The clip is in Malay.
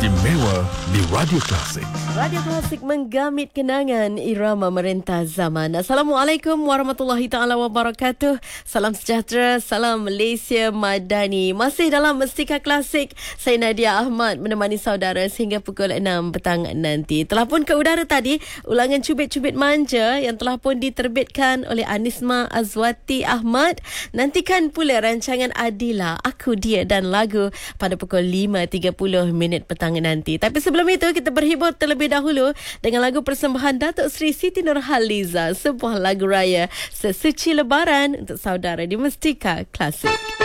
istimewa di Radio Klasik. Radio Klasik menggamit kenangan irama merentah zaman. Assalamualaikum warahmatullahi taala wabarakatuh. Salam sejahtera, salam Malaysia Madani. Masih dalam Mestika Klasik, saya Nadia Ahmad menemani saudara sehingga pukul 6 petang nanti. Telah pun ke udara tadi ulangan Cubit-Cubit Manja yang telah pun diterbitkan oleh Anisma Azwati Ahmad. Nantikan pula rancangan Adila, Aku, Dia dan Lagu pada pukul 5.30 petang nanti. Tapi sebelum itu kita berhibur terlebih dahulu dengan lagu persembahan Datuk Seri Siti Nurhaliza, sebuah lagu raya sesuci Lebaran untuk saudara di Mestika Klasik.